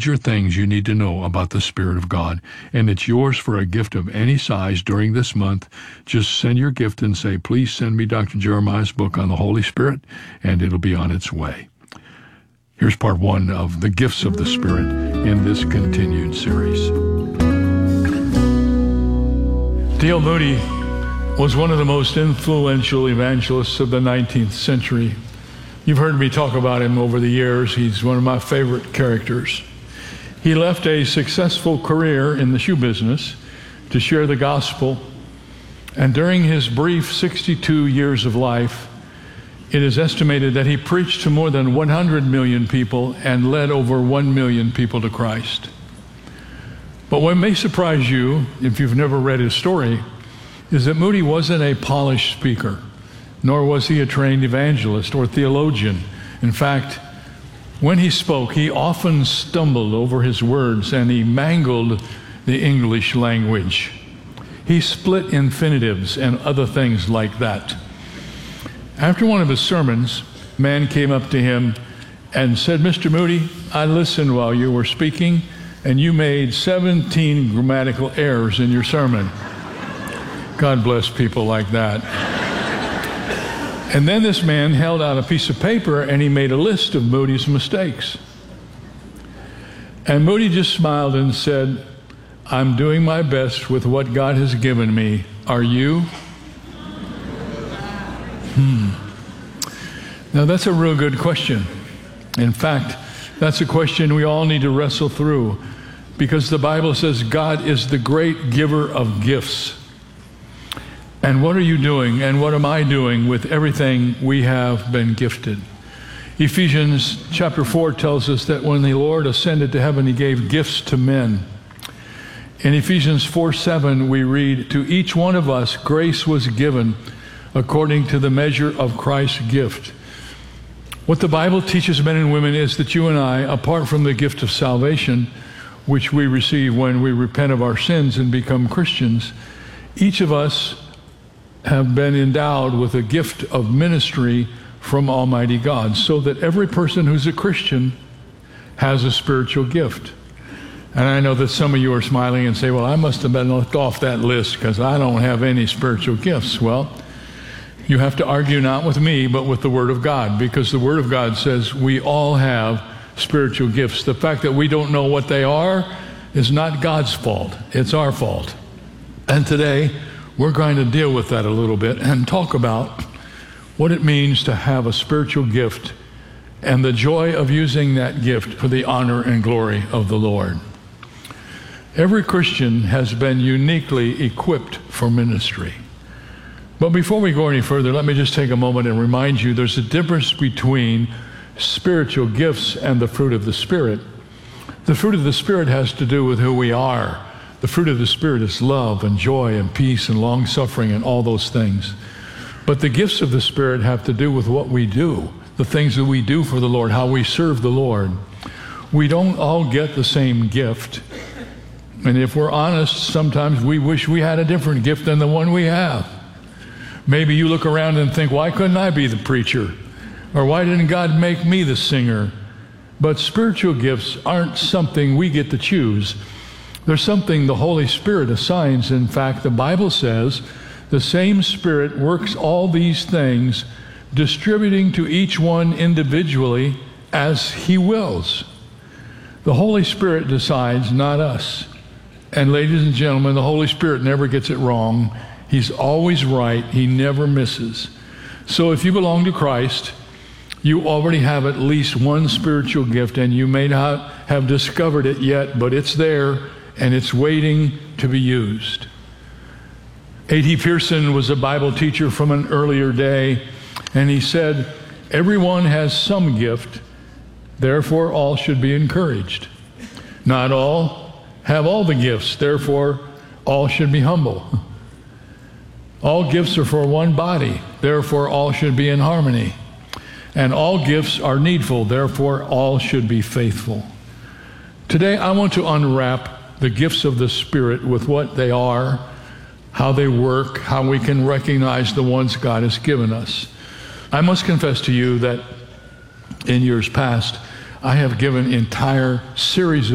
major things you need to know about the Spirit of God, and it's yours for a gift of any size during this month. Just send your gift and say, please send me Dr. Jeremiah's book on the Holy Spirit, and it'll be on its way. Here's part one of the gifts of the Spirit in this continued series. D.L. Moody was one of the most influential evangelists of the 19th century. You've heard me talk about him over the years. He's one of my favorite characters. He left a successful career in the shoe business to share the gospel, and during his brief 62 years of life, it is estimated that he preached to more than 100 million people and led over 1 million people to Christ. But what may surprise you, if you've never read his story, is that Moody wasn't a polished speaker, nor was he a trained evangelist or theologian. In fact, when he spoke, he often stumbled over his words and he mangled the English language. He split infinitives and other things like that. After one of his sermons, a man came up to him and said, "Mr. Moody, I listened while you were speaking, and you made 17 grammatical errors in your sermon." God bless people like that. And then this man held out a piece of paper and he made a list of Moody's mistakes. And Moody just smiled and said, "I'm doing my best with what God has given me. Are you?" Now that's a real good question. In fact, that's a question we all need to wrestle through, because the Bible says God is the great giver of gifts. And what are you doing, and what am I doing with everything we have been gifted? Ephesians chapter 4 tells us that when the Lord ascended to heaven, he gave gifts to men. In Ephesians 4:7, we read, "To each one of us grace was given according to the measure of Christ's gift." What the Bible teaches men and women is that you and I, apart from the gift of salvation, which we receive when we repent of our sins and become Christians, each of us have been endowed with a gift of ministry from Almighty God, so that every person who's a Christian has a spiritual gift. And I know that some of you are smiling and say, "Well, I must have been left off that list because I don't have any spiritual gifts." Well, you have to argue not with me, but with the Word of God, because the Word of God says we all have spiritual gifts. The fact that we don't know what they are is not God's fault. It's our fault. And today, we're going to deal with that a little bit and talk about what it means to have a spiritual gift and the joy of using that gift for the honor and glory of the Lord. Every Christian has been uniquely equipped for ministry. But before we go any further, let me just take a moment and remind you there's a difference between spiritual gifts and the fruit of the Spirit. The fruit of the Spirit has to do with who we are. The fruit of the Spirit is love and joy and peace and long-suffering and all those things. But the gifts of the Spirit have to do with what we do, the things that we do for the Lord, how we serve the Lord. We don't all get the same gift. And if we're honest, sometimes we wish we had a different gift than the one we have. Maybe you look around and think, why couldn't I be the preacher? Or why didn't God make me the singer? But spiritual gifts aren't something we get to choose. There's something the Holy Spirit assigns. In fact, the Bible says the same Spirit works all these things, distributing to each one individually as he wills. The Holy Spirit decides, not us. And ladies and gentlemen, the Holy Spirit never gets it wrong. He's always right. He never misses. So if you belong to Christ, you already have at least one spiritual gift, and you may not have discovered it yet, but it's there. And it's waiting to be used. A.T. Pierson was a Bible teacher from an earlier day, and he said, "Everyone has some gift, therefore all should be encouraged. Not all have all the gifts, therefore all should be humble. All gifts are for one body, therefore all should be in harmony. And all gifts are needful, therefore all should be faithful." Today I want to unwrap the gifts of the Spirit with what they are, how they work, how we can recognize the ones God has given us. I must confess to you that in years past, I have given entire series